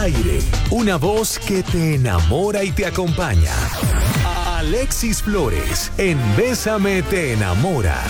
aire, una voz que te enamora y te acompaña. Alexis Flores, en Bésame te enamora.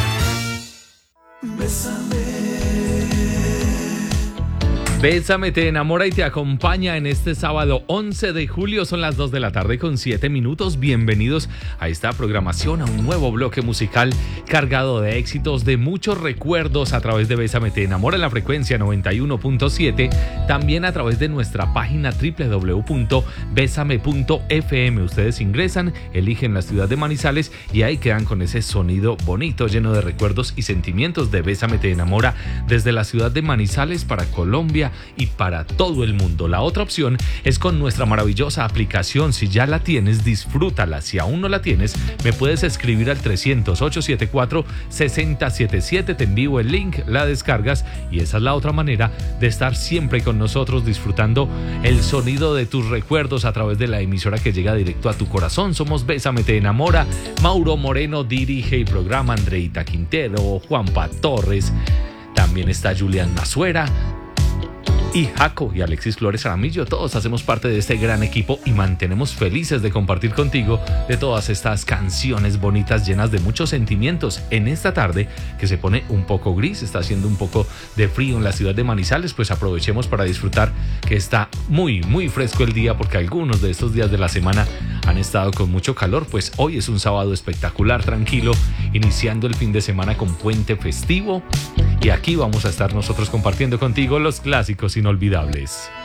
Bésame te enamora y te acompaña en este sábado 11 de julio. Son las 2 de la tarde con 7 minutos. Bienvenidos a esta programación, a un nuevo bloque musical cargado de éxitos, de muchos recuerdos a través de Bésame te enamora en la frecuencia 91.7. También a través de nuestra página www.besame.fm. Ustedes ingresan, eligen la ciudad de Manizales y ahí quedan con ese sonido bonito, lleno de recuerdos y sentimientos de Bésame te enamora desde la ciudad de Manizales para Colombia y para todo el mundo. La otra opción es con nuestra maravillosa aplicación. Si ya la tienes, disfrútala. Si aún no la tienes, me puedes escribir al 300-874-6077. Te envío el link, la descargas y esa es la otra manera de estar siempre con nosotros, disfrutando el sonido de tus recuerdos a través de la emisora que llega directo a tu corazón. Somos Bésame te enamora. Mauro Moreno dirige y programa, Andreita Quintero, Juanpa Torres, también está Julián Mazuera y Jaco y Alexis Flores Aramillo. Todos hacemos parte de este gran equipo y mantenemos felices de compartir contigo de todas estas canciones bonitas llenas de muchos sentimientos. En esta tarde que se pone un poco gris, está haciendo un poco de frío en la ciudad de Manizales, pues aprovechemos para disfrutar que está muy fresco el día, porque algunos de estos días de la semana han estado con mucho calor. Pues hoy es un sábado espectacular, tranquilo, iniciando el fin de semana con puente festivo. Y aquí vamos a estar nosotros compartiendo contigo los clásicos inolvidables.